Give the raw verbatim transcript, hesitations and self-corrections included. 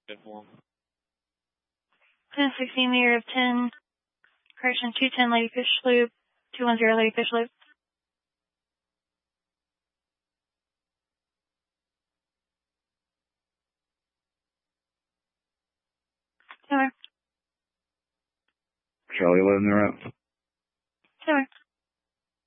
ten sixteen meter of ten, correction, two ten Ladyfish Loop, two one zero Ladyfish Loop. Over. Charlie eleven, they're out.